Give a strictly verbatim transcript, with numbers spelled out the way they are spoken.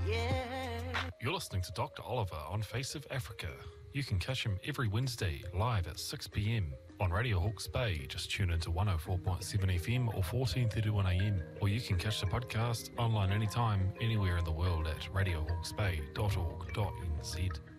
Yeah. You're listening to Doctor Oliver on Face of Africa. You can catch him every Wednesday live at six p.m. on Radio Hawke's Bay. Just tune into one oh four point seven F M or fourteen thirty-one A M. Or you can catch the podcast online anytime, anywhere in the world at radio hawkes bay dot org dot n z.